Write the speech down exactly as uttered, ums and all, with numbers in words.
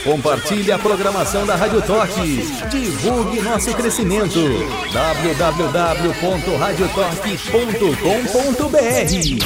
Compartilhe a programação da Rádio Torque. Divulgue nosso crescimento. w w w ponto rádio torque ponto com ponto b r